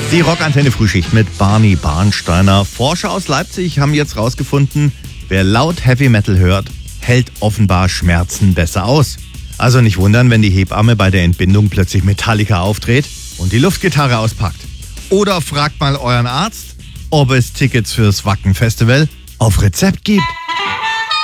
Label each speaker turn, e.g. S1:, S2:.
S1: Die Rockantenne-Frühschicht mit Barney Barnsteiner. Forscher aus Leipzig haben jetzt rausgefunden, wer laut Heavy Metal hört, hält offenbar Schmerzen besser aus. Also nicht wundern, wenn die Hebamme bei der Entbindung plötzlich Metallica aufdreht und die Luftgitarre auspackt. Oder fragt mal euren Arzt, ob es Tickets fürs Wacken Festival auf Rezept gibt.